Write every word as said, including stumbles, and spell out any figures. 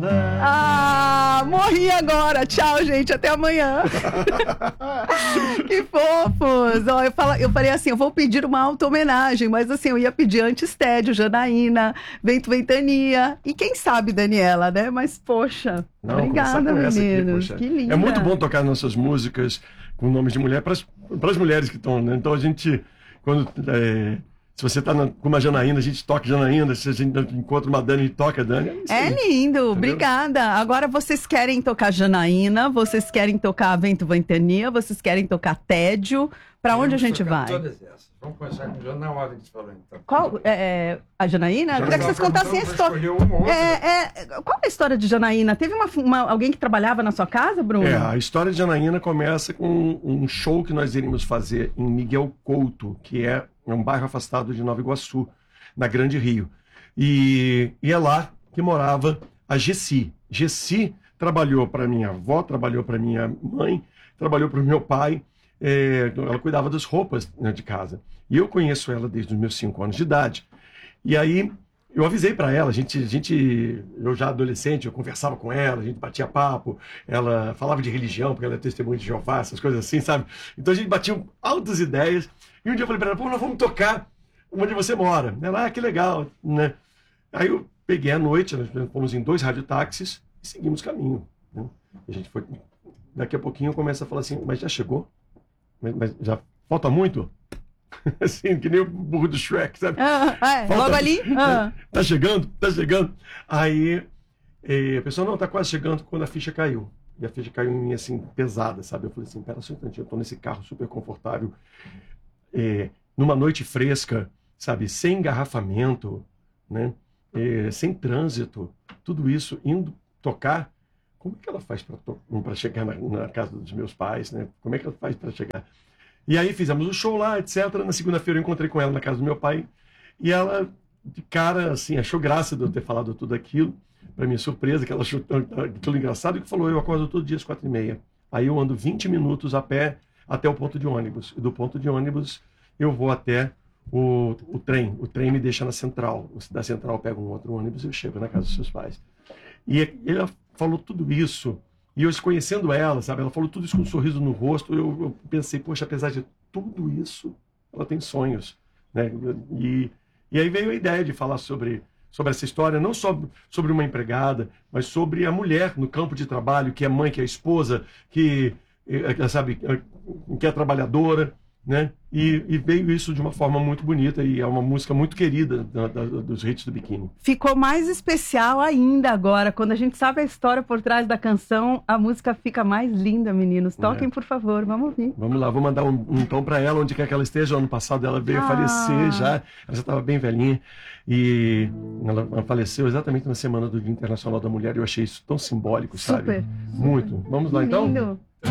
Ah, morri agora. Tchau, gente. Até amanhã. Que fofos. Ó, eu, falo, eu falei assim, eu vou pedir uma auto-homenagem, mas assim, eu ia pedir antes Tédio, Janaína, Vento Ventania e quem sabe Daniela, né? Mas, poxa, Não, obrigada, meninos. Aqui, que linda. É muito bom tocar nossas músicas com nomes de mulher para as mulheres que estão, né? Então a gente, quando... É... Se você tá na, com uma Janaína, a gente toca Janaína. Se a gente encontra uma Dani, a gente toca Dani. É, é lindo, entendeu? Obrigada. Agora vocês querem tocar Janaína, vocês querem tocar Vento Ventania, vocês querem tocar Tédio. Pra onde a gente vai? Todas essas. Vamos começar com Janaína na ordem que você falou, então. Qual? É, a Janaína? Eu queria que vocês contassem a história. É, é, qual é a história de Janaína? Teve uma, uma, alguém que trabalhava na sua casa, Bruno? É, a história de Janaína começa com um show que nós iríamos fazer em Miguel Couto, que é um bairro afastado de Nova Iguaçu, na Grande Rio. E, e é lá que morava a Gessi. Gessi trabalhou para minha avó, trabalhou para minha mãe, trabalhou para o meu pai. É, ela cuidava das roupas, né, de casa. E eu conheço ela desde os meus cinco anos de idade. E aí eu avisei para ela, a gente, a gente, eu já adolescente, eu conversava com ela, a gente batia papo, ela falava de religião, porque ela é testemunha de Jeová, essas coisas assim, sabe? Então a gente batia altas ideias. E um dia eu falei para ela, pô, nós vamos tocar onde você mora. Ela, ah, que legal, né? Aí eu peguei à noite, nós fomos em dois radiotáxis e seguimos caminho, né? A gente foi, daqui a pouquinho começa a falar assim, mas já chegou? Mas, mas já falta muito? Assim, que nem o burro do Shrek, sabe? Ah, é, falta, logo ali? Ah. Tá chegando? Tá chegando? Aí eh, a pessoa, não, tá quase chegando, quando a ficha caiu. E a ficha caiu em mim, assim, pesada, sabe? Eu falei assim, pera só um instantinho, eu tô nesse carro super confortável, eh, numa noite fresca, sabe? Sem engarrafamento, né? Eh, sem trânsito, tudo isso, indo tocar. Como é que ela faz para chegar na, na casa dos meus pais, né? Como é que ela faz para chegar? E aí fizemos o show lá, etcétera. Na segunda-feira eu encontrei com ela na casa do meu pai e ela, de cara, assim, achou graça de eu ter falado tudo aquilo. Para minha surpresa, que ela achou tudo engraçado e que falou, eu acordo todo dia às quatro e meia. Aí eu ando vinte minutos a pé até o ponto de ônibus. E do ponto de ônibus eu vou até o, o trem. O trem me deixa na central. Da central eu pego um outro ônibus e eu chego na casa dos seus pais. E ela falou tudo isso, e eu conhecendo ela, sabe, ela falou tudo isso com um sorriso no rosto, eu, eu pensei, poxa, apesar de tudo isso, ela tem sonhos, né? E, e aí veio a ideia de falar sobre, sobre essa história, não só sobre uma empregada, mas sobre a mulher no campo de trabalho, que é mãe, que é esposa, que, sabe, que é trabalhadora, né? E, e veio isso de uma forma muito bonita e é uma música muito querida da, da, dos hits do Biquíni. Ficou mais especial ainda agora, quando a gente sabe a história por trás da canção, a música fica mais linda, meninos. Toquem, é. Por favor, vamos ouvir. Vamos lá, vou mandar um, um tom para ela, onde quer que ela esteja. Ano passado ela veio ah. a falecer já, ela já estava bem velhinha e ela, ela faleceu exatamente na semana do Dia Internacional da Mulher e eu achei isso tão simbólico, super, sabe? Super. Muito. Vamos lá, então? Lindo.